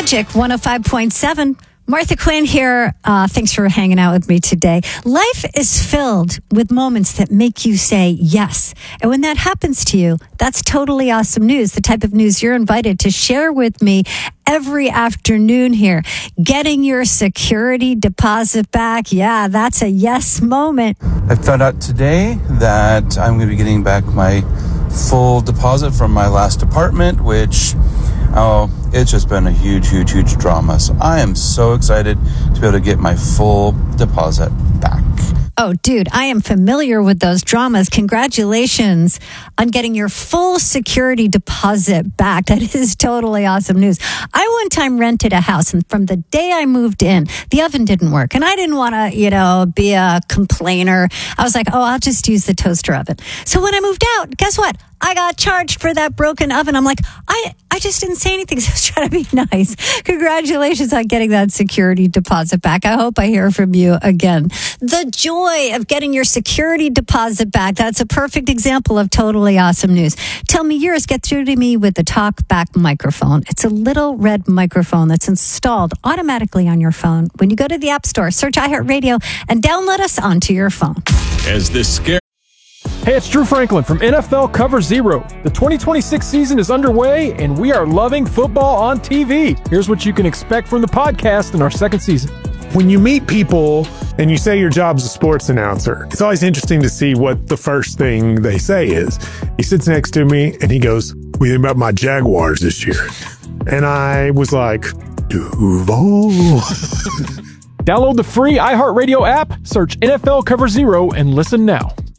Magic 105.7. Martha Quinn here. Thanks for hanging out with me today. Life is filled with moments that make you say yes. And when that happens to you, that's totally awesome news. The type of news you're invited to share with me every afternoon here. Getting your security deposit back. Yeah, that's a yes moment. I found out today that I'm going to be getting back my full deposit from my last apartment, which... it's just been a huge drama. So I am so excited to be able to get my full deposit back. Oh, dude, I am familiar with those dramas. Congratulations on getting your full security deposit back. That is totally awesome news. I one time rented a house, and from the day I moved in, the oven didn't work. And I didn't want to, be a complainer. I was like, I'll just use the toaster oven. So when I moved out, guess what? I got charged for that broken oven. I'm like, I just didn't say anything. So I was trying to be nice. Congratulations on getting that security deposit back. I hope I hear from you again. The joy of getting your security deposit back. That's a perfect example of totally awesome news. Tell me yours. Get through to me with the TalkBack microphone. It's a little red microphone that's installed automatically on your phone. When you go to the App Store, search iHeartRadio and download us onto your phone. As this scare. Hey, it's Drew Franklin from NFL Cover Zero. The 2026 season is underway, and we are loving football on TV. Here's what you can expect from the podcast in our second season. When you meet people and you say your job's a sports announcer, it's always interesting to see what the first thing they say is. He sits next to me, and he goes, "What do you think about my Jaguars this year?" And I was like, Duval. Download the free iHeartRadio app, search NFL Cover Zero, and listen now.